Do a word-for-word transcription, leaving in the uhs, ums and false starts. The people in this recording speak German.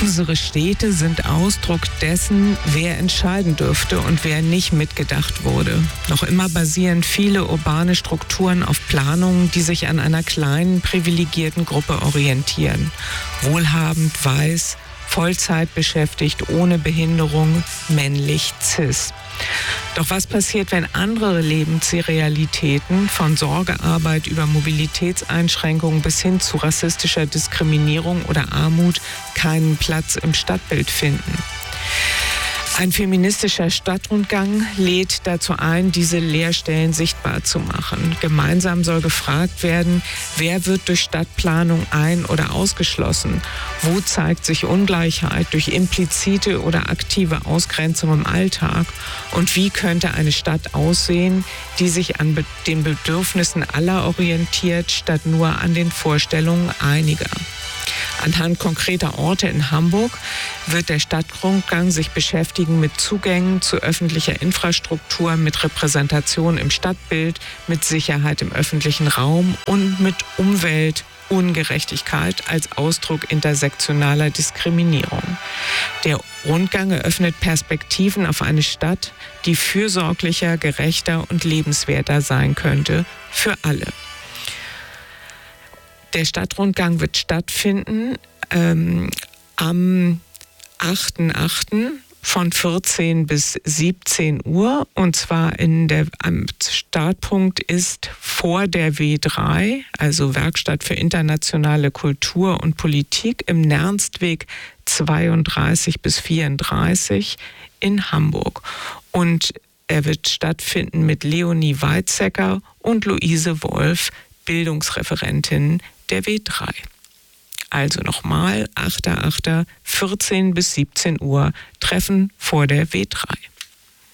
Unsere Städte sind Ausdruck dessen, wer entscheiden dürfte und wer nicht mitgedacht wurde. Noch immer basieren viele urbane Strukturen auf Planungen, die sich an einer kleinen, privilegierten Gruppe orientieren. Wohlhabend, weiß, Vollzeit beschäftigt, ohne Behinderung, männlich, cis. Doch was passiert, wenn andere Lebensrealitäten von Sorgearbeit über Mobilitätseinschränkungen bis hin zu rassistischer Diskriminierung oder Armut keinen Platz im Stadtbild finden? Ein feministischer Stadtrundgang lädt dazu ein, diese Leerstellen sichtbar zu machen. Gemeinsam soll gefragt werden, wer wird durch Stadtplanung ein- oder ausgeschlossen? Wo zeigt sich Ungleichheit durch implizite oder aktive Ausgrenzung im Alltag? Und wie könnte eine Stadt aussehen, die sich an den Bedürfnissen aller orientiert, statt nur an den Vorstellungen einiger? Anhand konkreter Orte in Hamburg wird der Stadtrundgang sich beschäftigen mit Zugängen zu öffentlicher Infrastruktur, mit Repräsentation im Stadtbild, mit Sicherheit im öffentlichen Raum und mit Umweltungerechtigkeit als Ausdruck intersektionaler Diskriminierung. Der Rundgang eröffnet Perspektiven auf eine Stadt, die fürsorglicher, gerechter und lebenswerter sein könnte für alle. Der Stadtrundgang wird stattfinden ähm, am achter achter von vierzehn bis siebzehn Uhr. Und zwar in der, am Startpunkt ist vor der W drei, also Werkstatt für internationale Kultur und Politik, im Nernstweg zweiunddreißig bis vierunddreißig in Hamburg. Und er wird stattfinden mit Leonie Weizsäcker und Luise Wolf, Bildungsreferentin der W drei. Also nochmal, achter achter vierzehn bis siebzehn Uhr, Treffen vor der W drei.